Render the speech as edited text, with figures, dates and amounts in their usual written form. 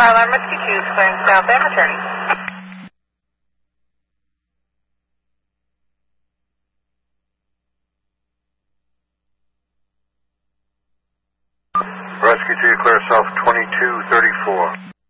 Alarm Rescue 2 is clearing south. I'm returning. Rescue 2, clear south 2234.